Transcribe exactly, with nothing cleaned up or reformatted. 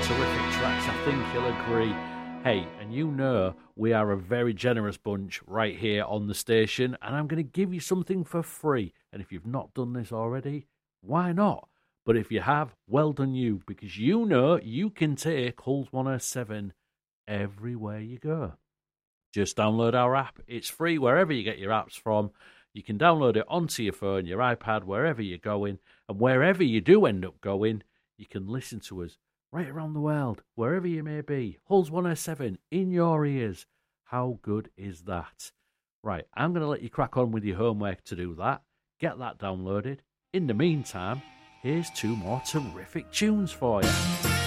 terrific tracks, I think you'll agree. Hey, and you know we are a very generous bunch right here on the station, and I'm going to give you something for free. And if you've not done this already, why not? But if you have, well done you, because you know you can take Hull's one oh seven everywhere you go. Just download our app. It's free wherever you get your apps from. You can download it onto your phone, your iPad, wherever you're going. And wherever you do end up going, you can listen to us right around the world, wherever you may be. Hull's one oh seven in your ears. How good is that? Right, I'm going to let you crack on with your homework to do that. Get that downloaded. In the meantime, here's two more terrific tunes for you.